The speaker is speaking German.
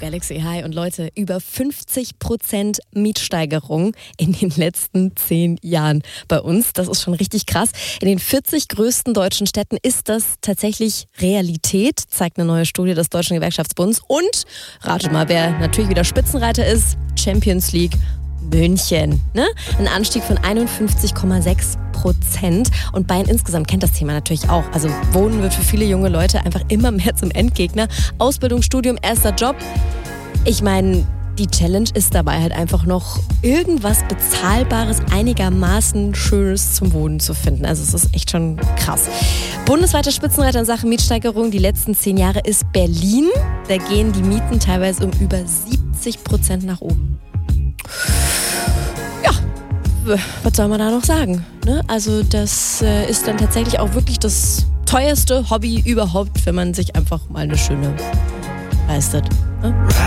Galaxy High und Leute, über 50% Mietsteigerung in den letzten 10 Jahren bei uns. Das ist schon richtig krass. In den 40 größten deutschen Städten ist das tatsächlich Realität, zeigt eine neue Studie des Deutschen Gewerkschaftsbunds. Und rate mal, wer natürlich wieder Spitzenreiter ist, Champions League München. Ne? Ein Anstieg von 51,6%. Und Bayern insgesamt kennt das Thema natürlich auch. Also Wohnen wird für viele junge Leute einfach immer mehr zum Endgegner. Ausbildung, Studium, erster Job. Ich meine, die Challenge ist dabei halt einfach noch irgendwas Bezahlbares, einigermaßen Schönes zum Wohnen zu finden. Also es ist echt schon krass. Bundesweiter Spitzenreiter in Sachen Mietsteigerung die letzten 10 Jahre ist Berlin. Da gehen die Mieten teilweise um über 70% nach oben. Ja, was soll man da noch sagen? Ne? Also das ist dann tatsächlich auch wirklich das teuerste Hobby überhaupt, wenn man sich einfach mal eine schöne leistet. Ne?